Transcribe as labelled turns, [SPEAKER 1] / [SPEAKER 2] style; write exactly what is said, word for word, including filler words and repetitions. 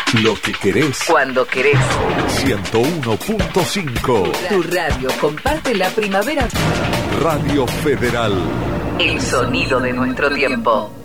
[SPEAKER 1] Lo que querés.
[SPEAKER 2] Cuando querés.
[SPEAKER 1] ciento uno punto cinco.
[SPEAKER 2] Tu radio comparte la primavera.
[SPEAKER 1] Radio Federal.
[SPEAKER 2] El sonido de nuestro tiempo.